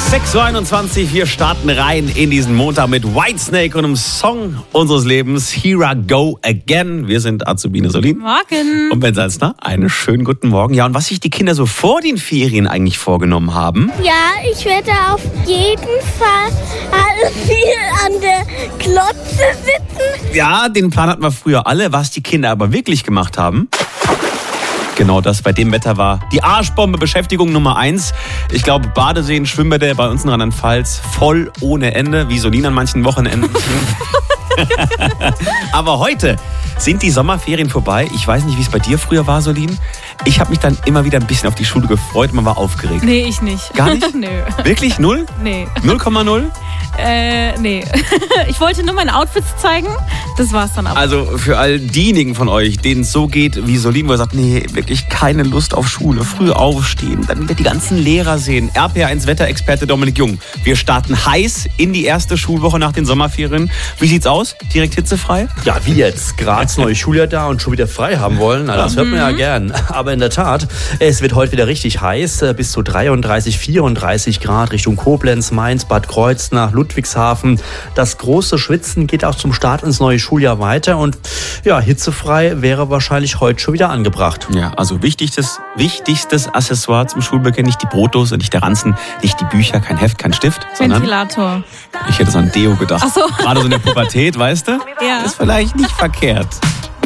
6:21 Uhr, wir starten rein in diesen Montag mit Whitesnake und einem Song unseres Lebens, Here I Go Again. Wir sind Azubine Solin. Morgen. Und Ben Salzner, einen schönen guten Morgen. Ja, und was sich die Kinder so vor den Ferien eigentlich vorgenommen haben? Ja, ich werde auf jeden Fall viel an der Klotze sitzen. Ja, den Plan hatten wir früher alle. Was die Kinder aber wirklich gemacht haben, genau das bei dem Wetter war die Arschbombe, Beschäftigung Nummer 1. Ich glaube, Badeseen, Schwimmbäder bei uns in Rheinland-Pfalz voll ohne Ende, wie Solin an manchen Wochenenden. Aber heute sind die Sommerferien vorbei. Ich weiß nicht, wie es bei dir früher war, Solin. Ich habe mich dann immer wieder ein bisschen auf die Schule gefreut. Man war aufgeregt. Nee, ich nicht. Gar nicht? Nö. Wirklich? 0? Nee. 0,0? Nee. Ich wollte nur meine Outfits zeigen. Das war's dann aber. Also für all diejenigen von euch, denen es so geht wie Solin, wo er sagt, nee, wirklich keine Lust auf Schule, früh aufstehen, dann wieder die ganzen Lehrer sehen. RPR1 Wetterexperte Dominik Jung. Wir starten heiß in die erste Schulwoche nach den Sommerferien. Wie sieht's aus? Direkt hitzefrei? Ja, wie jetzt? Graz neues Schuljahr da und schon wieder frei haben wollen. Na, das hört man ja gern. Aber in der Tat, es wird heute wieder richtig heiß. Bis zu 33, 34 Grad Richtung Koblenz, Mainz, Bad Kreuznach, Ludwigshafen. Das große Schwitzen geht auch zum Start ins neue Schuljahr weiter. Und ja, hitzefrei wäre wahrscheinlich heute schon wieder angebracht. Ja, also wichtigstes Accessoire zum Schulbeginn, nicht die Brotdose, nicht der Ranzen, nicht die Bücher, kein Heft, kein Stift, sondern Ventilator. ich hätte so an Deo gedacht. Ach so. Gerade so in der Pubertät, weißt du? Ja. Ist vielleicht nicht verkehrt.